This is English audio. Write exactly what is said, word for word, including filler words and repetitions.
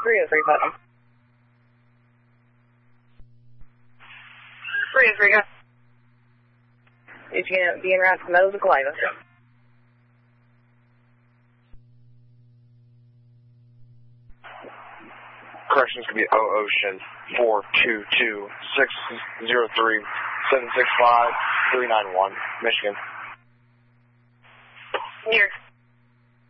three oh three, Putnam. three oh three, go. It's going to be en route to Meadows, Oklahoma. Corrections could be O Ocean four two two six zero three seven six five three nine one, Michigan. New York